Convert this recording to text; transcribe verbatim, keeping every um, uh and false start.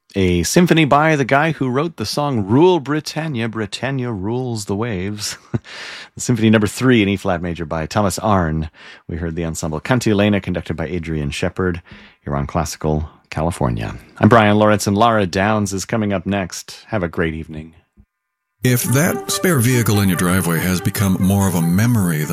a symphony by the guy who wrote the song Rule Britannia, Britannia Rules the Waves. Symphony number three in E-flat major by Thomas Arne. We heard the ensemble Cantilena, conducted by Adrian Shepard, here on Classical California. I'm Brian Lawrence, and Laura Downs is coming up next. Have a great evening. If that spare vehicle in your driveway has become more of a memory than